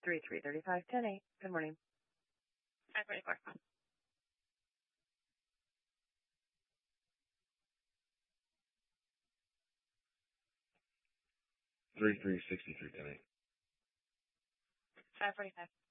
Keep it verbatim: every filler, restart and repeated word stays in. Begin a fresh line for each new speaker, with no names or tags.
three three three five ten eight. Good morning.
five forty-four.
Three three sixty three ten eight.
five forty-five.